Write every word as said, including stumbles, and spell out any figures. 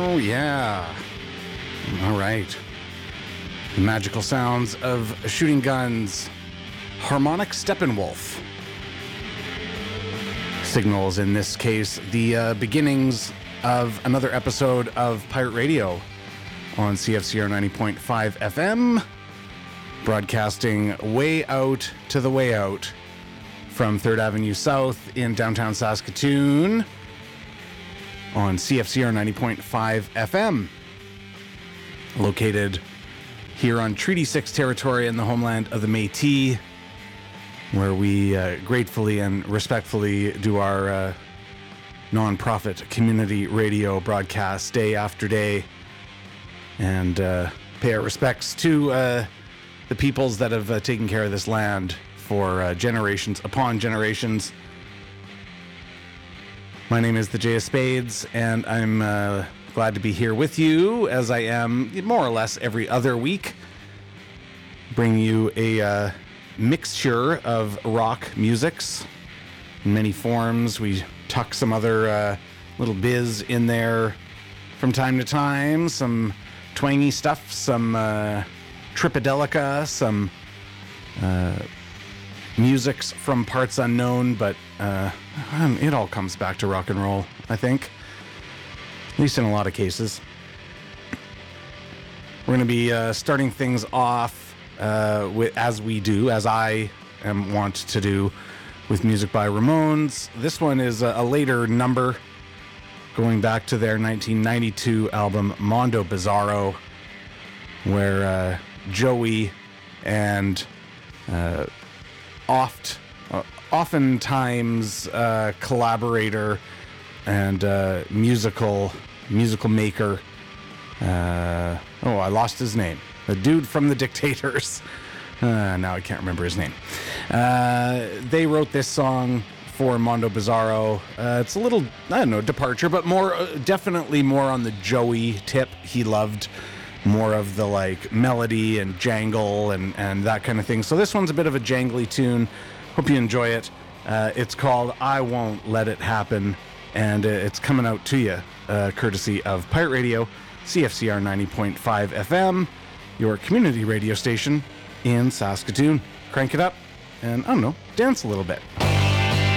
Oh, yeah. All right. The magical sounds of shooting guns. Harmonic Steppenwolf. Signals, in this case, the uh, beginnings of another episode of Pirate Radio on C F C R ninety point five F M, broadcasting way out to the way out from third Avenue South in downtown Saskatoon on C F C R ninety point five F M, located here on Treaty six territory in the homeland of the Métis, where we uh, gratefully and respectfully do our uh, non-profit community radio broadcasts day after day, and uh, pay our respects to uh, the peoples that have uh, taken care of this land for uh, generations upon generations. My name is the Jay of Spades, and I'm uh, glad to be here with you, as I am more or less every other week, bringing you a uh, mixture of rock musics in many forms. We tuck some other uh, little biz in there from time to time, some twangy stuff, some uh, tripadelica, some uh, musics from parts unknown, but uh, it all comes back to rock and roll, I think, at least in a lot of cases. We're going to be uh, starting things off uh, with, as we do, as I am wont to do, with music by Ramones. This one is a, a later number, going back to their nineteen ninety-two album Mondo Bizarro, where uh, Joey and uh, oft, uh, oftentimes uh, collaborator and uh, musical musical maker. Uh, oh, I lost his name. The dude from the Dictators. Uh, now I can't remember his name. Uh, they wrote this song for Mondo Bizarro. Uh, it's a little, I don't know, departure, but more, uh, definitely more on the Joey tip. He loved more of the like melody and jangle and, and that kind of thing. So this one's a bit of a jangly tune. Hope you enjoy it. Uh, it's called I Won't Let It Happen, and uh, it's coming out to you uh, courtesy of Pirate Radio, C F C R ninety point five F M, your community radio station in Saskatoon. Crank it up and, I don't know, dance a little bit.